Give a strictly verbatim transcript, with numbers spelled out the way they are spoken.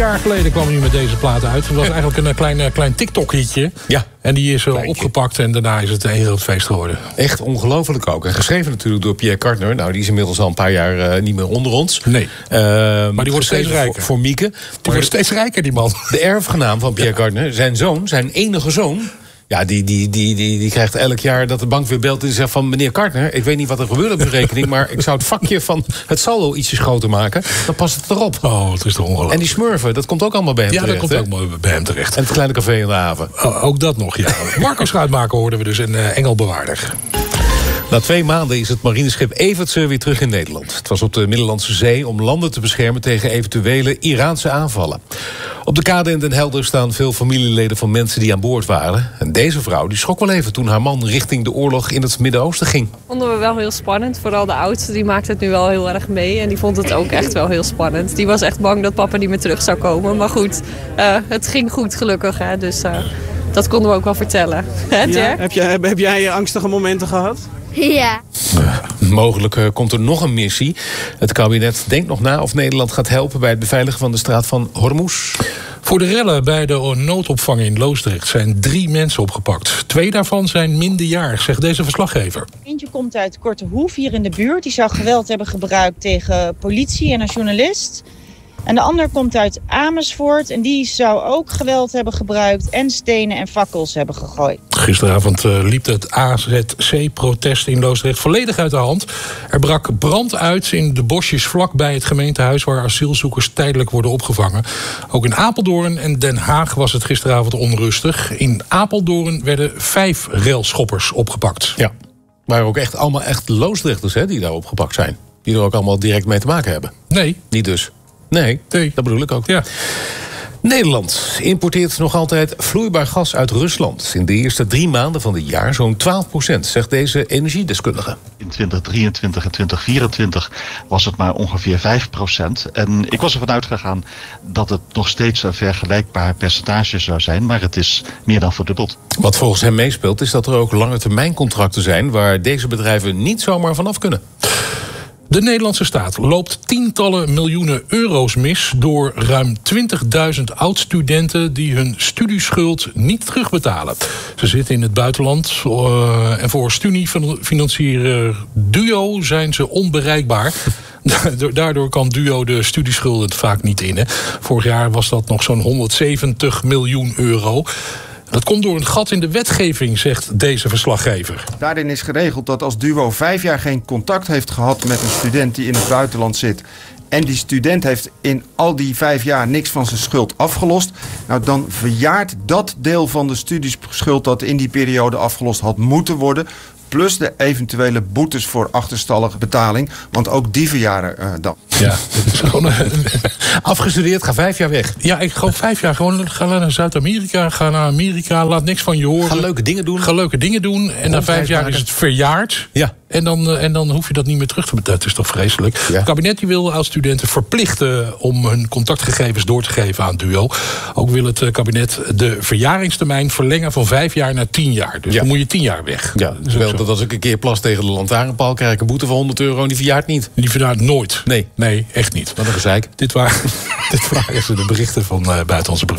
jaar geleden kwam hij met deze plaat uit. Het was eigenlijk een klein, klein TikTok-hitje. Ja. En die is uh, opgepakt en daarna is het een heel groot feest geworden. Echt ongelooflijk ook. En geschreven natuurlijk door Pierre Cardin. Nou, die is inmiddels al een paar jaar uh, niet meer onder ons. Nee. Uh, maar die wordt steeds rijker. Voor, voor Mieke. Die maar wordt steeds rijker, die man. De erfgenaam van Pierre Cardin, zijn zoon, zijn enige zoon... Ja, die, die, die, die, die krijgt elk jaar dat de bank weer belt en zegt van... meneer Cardin, ik weet niet wat er gebeurt op uw rekening... maar ik zou het vakje van het saldo ietsjes groter maken. Dan past het erop. Oh, het is toch ongelooflijk. En die smurfen, dat komt ook allemaal bij hem ja, terecht. Ja, dat komt he? ook mooi bij hem terecht. En het kleine café in de haven. Oh, ook dat nog, ja. Marco Schuitmaker hoorden we dus in uh, Engelbewaarder. Na twee maanden is het marineschip Evertse weer terug in Nederland. Het was op de Middellandse Zee om landen te beschermen tegen eventuele Iraanse aanvallen. Op de kade in Den Helder staan veel familieleden van mensen die aan boord waren. En deze vrouw die schrok wel even toen haar man richting de oorlog in het Midden-Oosten ging. Vonden we wel heel spannend. Vooral de oudste, die maakt het nu wel heel erg mee. En die vond het ook echt wel heel spannend. Die was echt bang dat papa niet meer terug zou komen. Maar goed, uh, het ging goed gelukkig. Hè? Dus uh, dat konden we ook wel vertellen. Hè, ja, heb, jij, heb, heb jij angstige momenten gehad? Ja. Uh, mogelijk uh, komt er nog een missie. Het kabinet denkt nog na of Nederland gaat helpen bij het beveiligen van de straat van Hormuz. Voor de rellen bij de noodopvang in Loosdrecht zijn drie mensen opgepakt. Twee daarvan zijn minderjarig, zegt deze verslaggever. Eentje komt uit Kortehoef, hier in de buurt. Die zou geweld hebben gebruikt tegen politie en een journalist. En de ander komt uit Amersfoort en die zou ook geweld hebben gebruikt... en stenen en fakkels hebben gegooid. Gisteravond uh, liep het A Z C-protest in Loosdrecht volledig uit de hand. Er brak brand uit in de bosjes vlakbij het gemeentehuis... waar asielzoekers tijdelijk worden opgevangen. Ook in Apeldoorn en Den Haag was het gisteravond onrustig. In Apeldoorn werden vijf railschoppers opgepakt. Ja, maar ook echt allemaal echt Loosdrechters hè, die daar opgepakt zijn. Die er ook allemaal direct mee te maken hebben. Nee. Niet dus. Nee, nee, dat bedoel ik ook. Ja. Nederland importeert nog altijd vloeibaar gas uit Rusland. In de eerste drie maanden van dit jaar zo'n twaalf procent, zegt deze energiedeskundige. In twintig drieëntwintig en twintig vierentwintig was het maar ongeveer vijf procent. En ik was ervan uitgegaan dat het nog steeds een vergelijkbaar percentage zou zijn, maar het is meer dan verdubbeld. Wat volgens hem meespeelt is dat er ook lange termijn contracten zijn waar deze bedrijven niet zomaar vanaf kunnen. De Nederlandse staat loopt tientallen miljoenen euro's mis... door ruim twintigduizend oud-studenten die hun studieschuld niet terugbetalen. Ze zitten in het buitenland uh, en voor studiefinancier Duo zijn ze onbereikbaar. Daardoor kan Duo de studieschulden vaak niet innen. Vorig jaar was dat nog zo'n honderdzeventig miljoen euro... Dat komt door een gat in de wetgeving, zegt deze verslaggever. Daarin is geregeld dat als Duo vijf jaar geen contact heeft gehad met een student die in het buitenland zit... en die student heeft in al die vijf jaar niks van zijn schuld afgelost... nou, dan verjaart dat deel van de studieschuld dat in die periode afgelost had moeten worden... plus de eventuele boetes voor achterstallige betaling. Want ook die verjaren uh, dan. Ja, het is gewoon uh, afgestudeerd, ga vijf jaar weg. Ja, ik ga vijf jaar gewoon ga naar Zuid-Amerika, ga naar Amerika, laat niks van je horen. Ga leuke dingen doen. Ga leuke dingen doen. En na vijf jaar is het verjaard. Ja. En dan, uh, en dan hoef je dat niet meer terug te betalen. Dat is toch vreselijk? Ja. Het kabinet die wil als studenten verplichten om hun contactgegevens door te geven aan Duo. Ook wil het kabinet de verjaringstermijn verlengen van vijf jaar naar tien jaar. Dus ja. dan moet je tien jaar weg. Ja, dus wel dat als ik een keer plas tegen de lantaarnpaal, krijg ik een boete van honderd euro en die verjaart niet. Die verjaart nooit. Nee. Nee, echt niet. Wat een gezeik. Dit waren, dit waren de berichten van uh, Buitenlandse